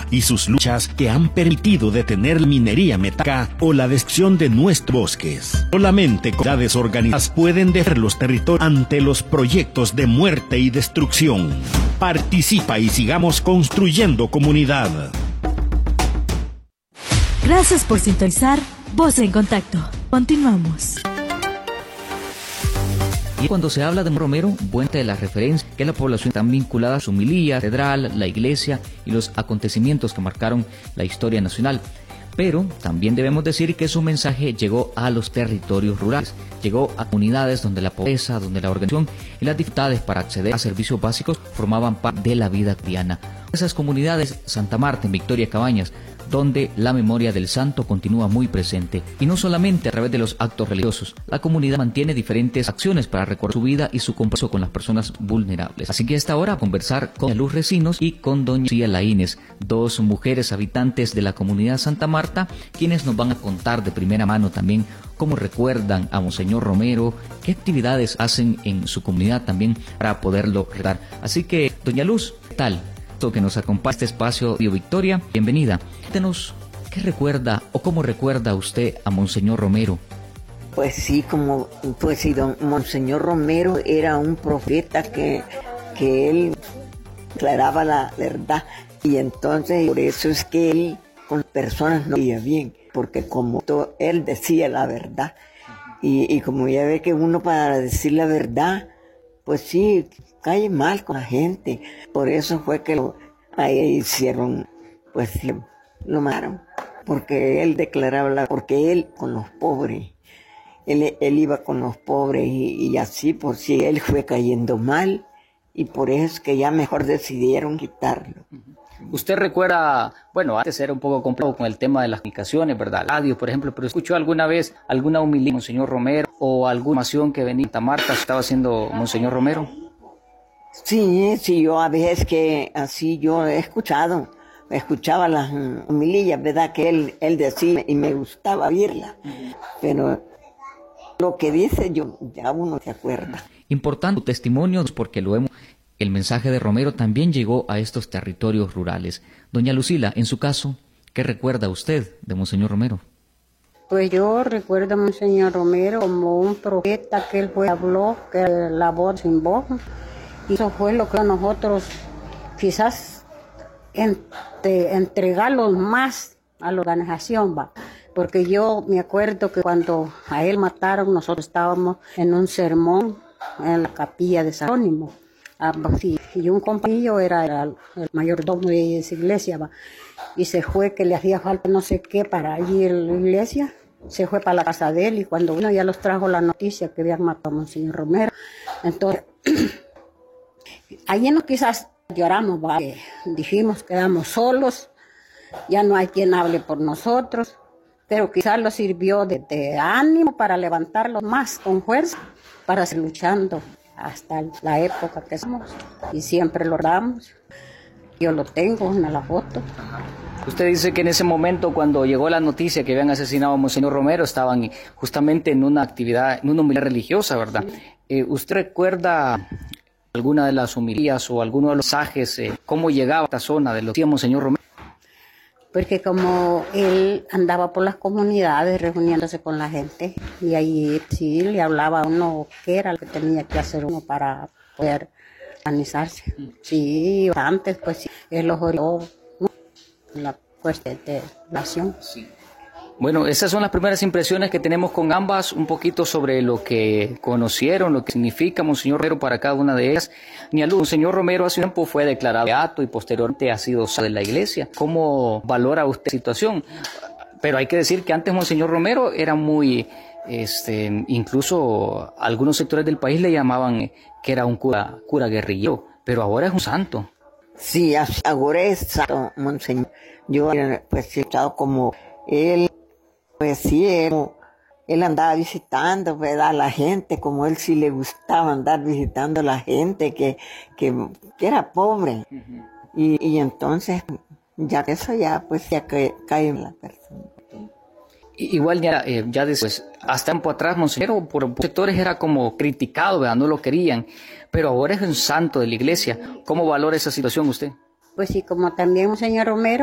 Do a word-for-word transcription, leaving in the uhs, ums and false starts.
Nicaragua y sus luchas que han permitido detener la minería metálica o la destrucción de nuestros bosques. Solamente comunidades organizadas pueden defender los territorios ante los proyectos de muerte y destrucción. Participa y sigamos construyendo comunidad. Gracias por sintonizar Voz en Contacto. Continuamos. Y cuando se habla de Romero, buena de la referencia que la población está vinculada a su homilía, catedral, la iglesia y los acontecimientos que marcaron la historia nacional. Pero también debemos decir que su mensaje llegó a los territorios rurales, llegó a comunidades donde la pobreza, donde la organización y las dificultades para acceder a servicios básicos formaban parte de la vida cotidiana. Esas comunidades, Santa Marta, en Victoria Cabañas, donde la memoria del santo continúa muy presente. Y no solamente a través de los actos religiosos, la comunidad mantiene diferentes acciones para recordar su vida y su compromiso con las personas vulnerables. Así que a esta hora a conversar con Luz Recinos y con doña Lucía Laínez, dos mujeres habitantes de la comunidad Santa Marta, quienes nos van a contar de primera mano también cómo recuerdan a Monseñor Romero, qué actividades hacen en su comunidad también para poderlo recordar. Así que, doña Luz, ¿qué tal? Que nos acompaña este espacio Dio Victoria, bienvenida. Cuéntenos, ¿qué recuerda o cómo recuerda usted a Monseñor Romero? Pues sí, como pues sí, don Monseñor Romero era un profeta que, que él declaraba la verdad, y entonces por eso es que él con personas no veía bien, porque como todo, él decía la verdad, y, y como ya ve que uno para decir la verdad, pues sí, cae mal con la gente. Por eso fue que lo, ahí hicieron, pues sí, lo mataron. Porque él declaraba, la, porque él con los pobres, él, él iba con los pobres y, y así, por si él fue cayendo mal, y por eso es que ya mejor decidieron quitarlo. Usted recuerda, bueno, antes era un poco complejo con el tema de las comunicaciones, ¿verdad? Radio, por ejemplo, pero ¿escuchó alguna vez alguna homilía de Monseñor Romero o alguna información que venía de Santa Marta estaba haciendo Monseñor Romero? Sí, sí, yo a veces que así yo he escuchado, escuchaba las homilías, ¿verdad? Que él, él decía y me gustaba oírla, pero lo que dice yo, ya uno se acuerda. Importante tu testimonio porque lo hemos... El mensaje de Romero también llegó a estos territorios rurales. Doña Lucila, en su caso, ¿qué recuerda usted de Monseñor Romero? Pues yo recuerdo a Monseñor Romero como un profeta que él fue, habló, que era la voz sin voz. Y eso fue lo que nosotros quizás entre, entregarlos más a la organización, va. Porque yo me acuerdo que cuando a él mataron, nosotros estábamos en un sermón en la capilla de San Jerónimo. Ah, sí, y un compañero era, era el mayordomo de esa iglesia, va, y se fue que le hacía falta no sé qué para ir a la iglesia, se fue para la casa de él, y cuando vino ya los trajo la noticia que habían matado a Monseñor Romero. Entonces, allí no quizás lloramos, va, que dijimos quedamos solos, ya no hay quien hable por nosotros, pero quizás lo sirvió de, de ánimo para levantarlos más con fuerza, para seguir luchando hasta la época que somos, y siempre lo damos. Yo lo tengo en la foto. Usted dice que en ese momento, cuando llegó la noticia que habían asesinado a Monseñor Romero, estaban justamente en una actividad, en una homilía religiosa, ¿verdad? Sí. Eh, ¿Usted recuerda alguna de las homilías o alguno de los mensajes, eh, cómo llegaba a esta zona de lo que decía Monseñor Romero? Porque como él andaba por las comunidades reuniéndose con la gente, y ahí sí le hablaba a uno qué era lo que tenía que hacer uno para poder organizarse. Sí, antes pues sí, él los oyó, ¿no? La cuestión de relación. Sí. Bueno, esas son las primeras impresiones que tenemos con ambas, un poquito sobre lo que conocieron, lo que significa Monseñor Romero para cada una de ellas. Ni luz, Monseñor Romero hace un tiempo fue declarado beato y posteriormente ha sido de la iglesia. ¿Cómo valora usted la situación? Pero hay que decir que antes Monseñor Romero era muy, este, incluso algunos sectores del país le llamaban que era un cura, cura guerrillero, pero ahora es un santo. Sí, ahora es santo, Monseñor. Yo pues he estado como él. Pues sí, él, él andaba visitando, ¿verdad? A la gente, como él sí le gustaba andar visitando a la gente que, que, que era pobre. Uh-huh. y, y entonces, ya eso ya, pues ya cae, cae en la persona. Igual ya, eh, ya después, hasta tiempo atrás, Monseñor, por, por sectores era como criticado, ¿verdad? No lo querían, pero ahora es un santo de la iglesia. ¿Cómo valora esa situación usted? Pues sí, como también Monseñor Romero,